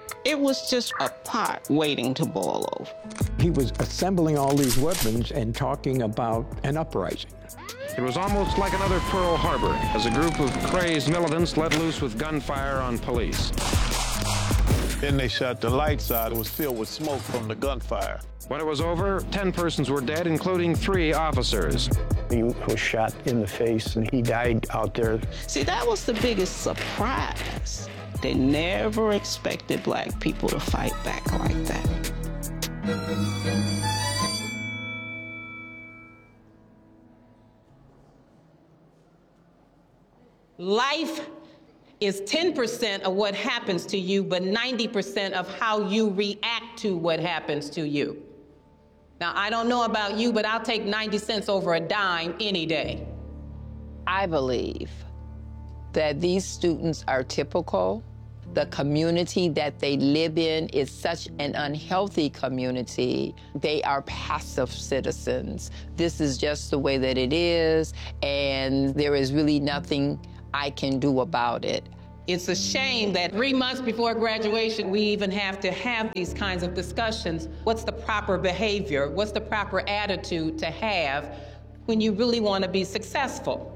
It was just a pot waiting to boil over. He was assembling all these weapons and talking about an uprising. It was almost like another Pearl Harbor, as a group of crazed militants let loose with gunfire on police. Then they shut the lights out. It was filled with smoke from the gunfire. When it was over, 10 persons were dead, including 3 officers. He was shot in the face and he died out there. See, that was the biggest surprise. They never expected black people to fight back like that. Life is 10% of what happens to you, but 90% of how you react to what happens to you. Now, I don't know about you, but I'll take 90 cents over a dime any day. I believe that these students are typical. The community that they live in is such an unhealthy community. They are passive citizens. This is just the way that it is, and there is really nothing I can do about it. It's a shame that 3 months before graduation, we even have to have these kinds of discussions. What's the proper behavior? What's the proper attitude to have when you really want to be successful?